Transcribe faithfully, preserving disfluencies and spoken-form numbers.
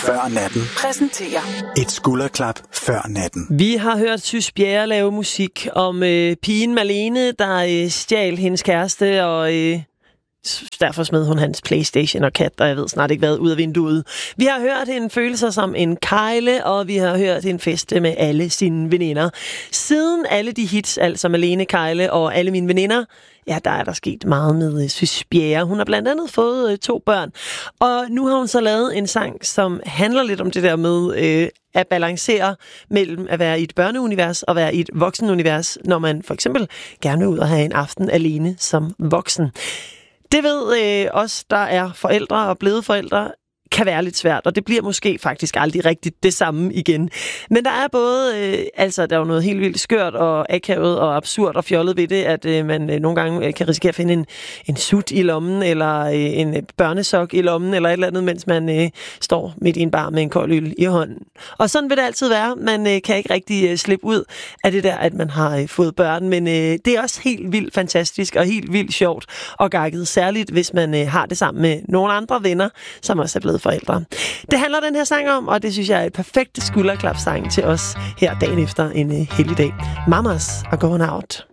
Før natten. Præsenterer Et skulderklap før natten. Vi har hørt Sys Bjerre lave musik om øh, pigen Malene, der øh, stjal hendes kæreste, og øh, derfor smed hun hans PlayStation og kat, og jeg ved snart ikke hvad, ud af vinduet. Vi har hørt hende føle sig som en kejle, og vi har hørt hende feste med alle sine veninder. Siden alle de hits, altså Malene, Kejle og alle mine veninder, ja, der er der sket meget med Sys Bjerre. Hun har blandt andet fået øh, to børn, og nu har hun så lavet en sang, som handler lidt om det der med øh, at balancere mellem at være i et børneunivers og være i et voksenunivers, når man for eksempel gerne vil ud og have en aften alene som voksen. Det ved øh, os, der er forældre og blevet forældre, kan være lidt svært, og det bliver måske faktisk aldrig rigtigt det samme igen. Men der er både, øh, altså der er jo noget helt vildt skørt og akavet og absurd og fjollet ved det, at øh, man øh, nogle gange kan risikere at finde en, en sut i lommen, eller øh, en børnesok i lommen, eller et eller andet, mens man øh, står midt i en bar med en kold øl i hånden. Og sådan vil det altid være. Man øh, kan ikke rigtig øh, slippe ud af det der, at man har øh, fået børn, men øh, det er også helt vildt fantastisk og helt vildt sjovt og gakket, særligt hvis man øh, har det sammen med nogle andre venner, som også er blevet forældre. Det handler den her sang om, og det synes jeg er et perfekt skulderklapsang til os her dagen efter en uh, hellig dag. Mamas are going out.